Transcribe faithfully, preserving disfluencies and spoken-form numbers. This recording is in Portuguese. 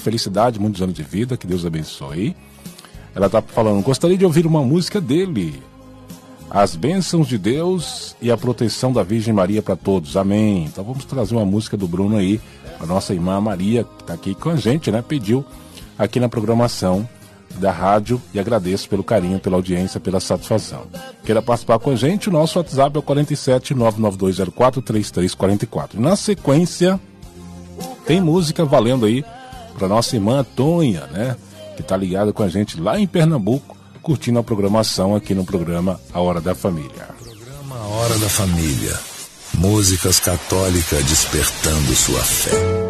felicidade, muitos anos de vida, que Deus abençoe. Ela está falando, gostaria de ouvir uma música dele. As bênçãos de Deus e a proteção da Virgem Maria para todos. Amém. Então vamos trazer uma música do Bruno aí, a nossa irmã Maria, que está aqui com a gente, né? Pediu aqui na programação da rádio e agradeço pelo carinho, pela audiência, pela satisfação. Queira participar com a gente, o nosso WhatsApp é o quarenta e sete, nove nove dois zero quatro, três três quatro quatro. Na sequência, tem música valendo aí para nossa irmã Tonha, né? Que está ligada com a gente lá em Pernambuco, curtindo a programação aqui no programa A Hora da Família. Programa A Hora da Família. Músicas católicas despertando sua fé.